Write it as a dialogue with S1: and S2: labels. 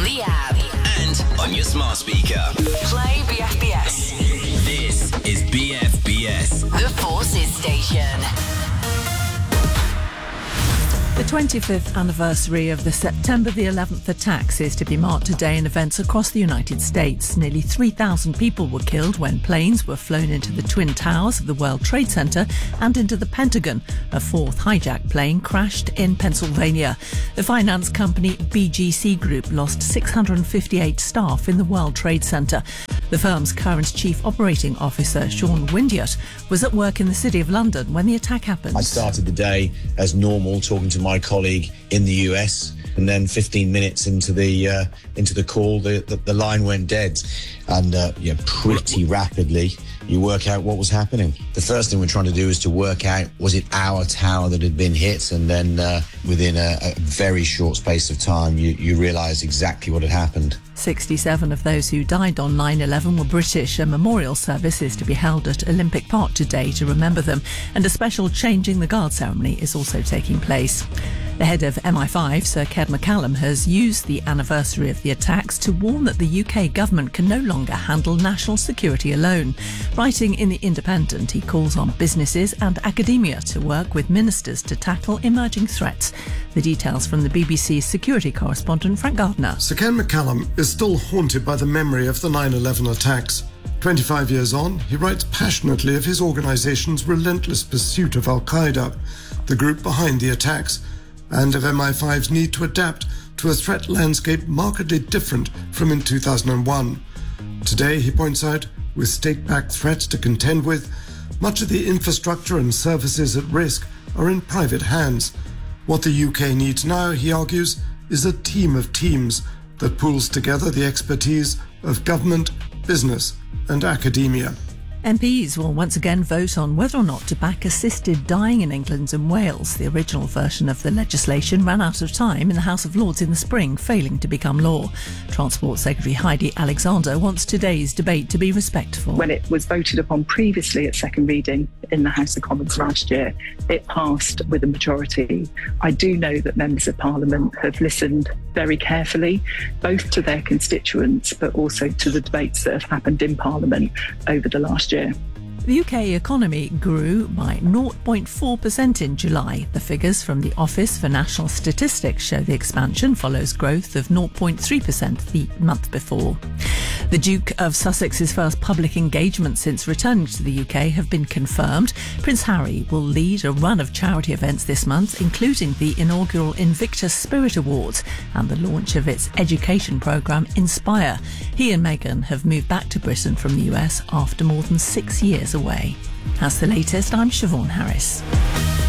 S1: the app
S2: and on your smart speaker.
S1: Play BFBS.
S2: This is BFBS.
S1: The Forces Station.
S3: The 25th anniversary of the September the 11th attacks is to be marked today in events across the United States. Nearly 3,000 people were killed when planes were flown into the Twin Towers of the World Trade Center and into the Pentagon. A fourth hijacked plane crashed in Pennsylvania. The finance company BGC Group lost 658 staff in the World Trade Center. The firm's current chief operating officer, Sean Windiott, was at work in the City of London when the attack happened.
S4: I started the day as normal, talking to my colleague in the US, and then 15 minutes into the call, the line went dead, and pretty rapidly you work out what was happening. The first thing we're trying to do is to work out, was it our tower that had been hit? And then within a very short space of time, you realise exactly what had happened.
S3: 67 of those who died on 9/11 were British. A memorial service is to be held at Olympic Park today to remember them, and a special Changing the Guard ceremony is also taking place. The head of MI5, Sir Keir McCallum, has used the anniversary of the attacks to warn that the UK government can no longer handle national security alone. Writing in The Independent, he calls on businesses and academia to work with ministers to tackle emerging threats. The details from the BBC's security correspondent Frank Gardner.
S5: Sir Keir McCallum is still haunted by the memory of the 9/11 attacks. 25 years on, he writes passionately of his organisation's relentless pursuit of Al-Qaeda, the group behind the attacks, and of MI5's need to adapt to a threat landscape markedly different from in 2001. Today, he points out, with state-backed threats to contend with, much of the infrastructure and services at risk are in private hands. What the UK needs now, he argues, is a team of teams that pools together the expertise of government, business and academia.
S3: MPs will once again vote on whether or not to back assisted dying in England and Wales. The original version of the legislation ran out of time in the House of Lords in the spring, failing to become law. Transport Secretary Heidi Alexander wants today's debate to be respectful.
S6: When it was voted upon previously at second reading in the House of Commons last year, it passed with a majority. I do know that members of Parliament have listened very carefully, both to their constituents, but also to the debates that have happened in Parliament over the last year.
S3: The UK economy grew by 0.4% in July. The figures from the Office for National Statistics show the expansion follows growth of 0.3% the month before. The Duke of Sussex's first public engagement since returning to the UK have been confirmed. Prince Harry will lead a run of charity events this month, including the inaugural Invictus Spirit Awards and the launch of its education programme Inspire. He and Meghan have moved back to Britain from the US after more than 6 years away. That's the latest. I'm Siobhan Harris.